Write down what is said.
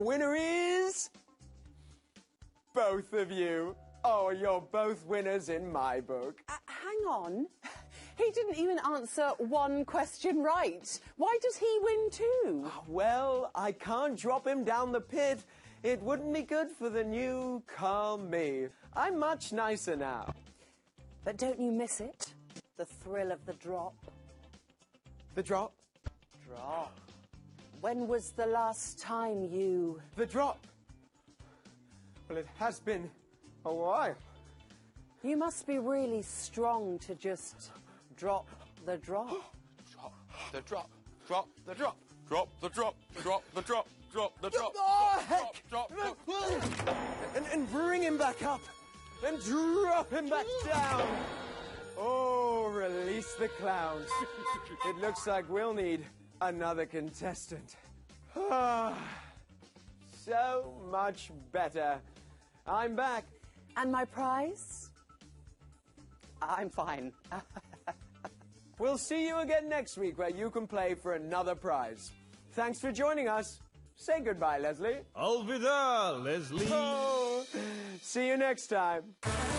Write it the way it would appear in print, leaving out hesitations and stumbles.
Winner is... both of you. Oh, you're both winners in my book. Hang on. He didn't even answer one question right. Why does he win too? Well, I can't drop him down the pit. It wouldn't be good for the new calm me. I'm much nicer now. But don't you miss it? The thrill of the drop. The drop? Drop. When was the last time you... The drop. Well, it has been a while. You must be really strong to just drop the drop. Drop the drop. Drop the drop. Drop the drop. Drop the drop. Drop the drop. Oh, heck! Drop. And bring him back up. And drop him back down. Oh, release the clowns. It looks like we'll need another contestant. So much better. I'm back. And my prize? I'm fine. We'll see you again next week where you can play for another prize. Thanks for joining us. Say goodbye, Leslie. Alvida, Leslie. Oh, see you next time.